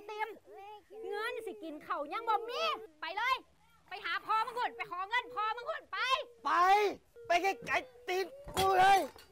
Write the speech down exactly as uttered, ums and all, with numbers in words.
เต็มเงินสิกินเข่ายังบ่มีไปเลยไปหาพ่อมึงคุณไปขอเงินพ่อมึงคุณไปไปไปไกลๆตีนกูเลย